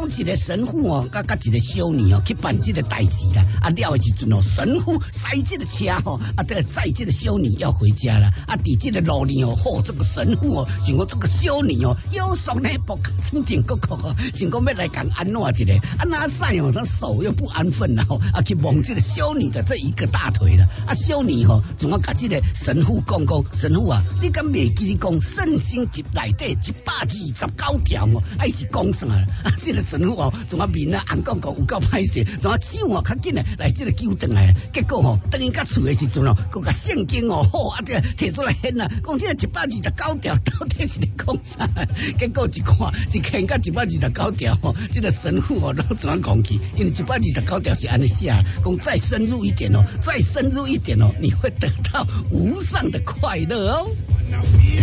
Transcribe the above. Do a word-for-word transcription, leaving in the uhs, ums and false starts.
一个神父哦，甲甲一个修女哦去办这个代志啦。啊了的时阵哦，神父塞这个车吼，啊这个载这个修女要回家了。啊，伫这个路呢哦，嚯、哦，这个神父哦，想讲这个修女哦，有送呢不生定个个哦，想讲要来讲安怎一个，啊那塞哦，他手又不安分啦吼，啊去摸这个修女的这一个大腿了。啊修女吼、哦，总要甲这个神父讲讲，神父啊，你敢袂记你讲圣经一内底一百二十九条哦，还是讲啥啊？啊，这个神父哦，总要面啊红讲讲有够歹势，总要手哦较紧的来这个纠正来，结果吼、哦，等于甲厝的时阵哦，佮甲圣经哦，好啊，这摕出来显啊，讲这个一百二十九条到底是咧讲啥？结果一看，一看甲一百二十九条哦，这个神父哦，都怎样讲起？因为一百二十九条是安尼写，讲再深入一点哦，再深入一点哦，你会得到无上的快乐哦。